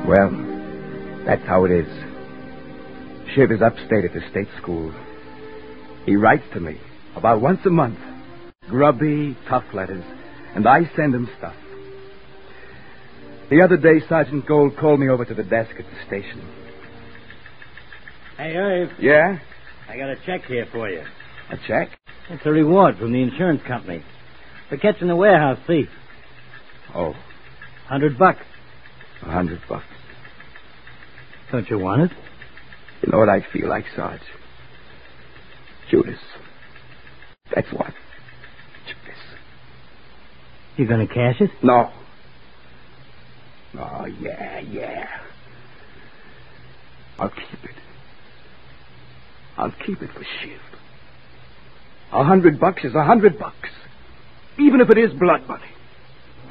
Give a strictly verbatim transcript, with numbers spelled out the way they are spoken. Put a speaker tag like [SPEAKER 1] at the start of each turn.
[SPEAKER 1] Well, that's how it is. Shiv is upstate at the state school. He writes to me about once a month. Grubby, tough letters. And I send him stuff. The other day, Sergeant Gold called me over to the desk at the station.
[SPEAKER 2] Hey, Irv.
[SPEAKER 1] Yeah?
[SPEAKER 2] I got a check here for you.
[SPEAKER 1] A check?
[SPEAKER 2] It's a reward from the insurance company for catching the warehouse thief.
[SPEAKER 1] Oh.
[SPEAKER 2] Hundred bucks.
[SPEAKER 1] A hundred bucks.
[SPEAKER 2] Don't you want it?
[SPEAKER 1] You know what I feel like, Sarge? Judas. That's what. Judas.
[SPEAKER 2] You gonna cash it?
[SPEAKER 1] No. Oh, yeah, yeah. I'll keep it. I'll keep it for Shiv. A hundred bucks is a hundred bucks. Even if it is blood money.